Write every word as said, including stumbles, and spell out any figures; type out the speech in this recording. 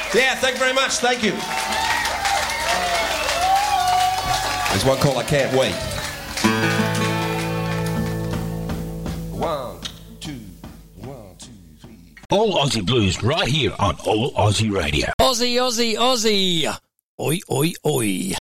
Yeah, thank you very much. Thank you. There's one called I Can't Wait. One, two, one, two, three. All Aussie Blues right here on All Aussie Radio. Aussie, Aussie, Aussie. Oi, oi, oi.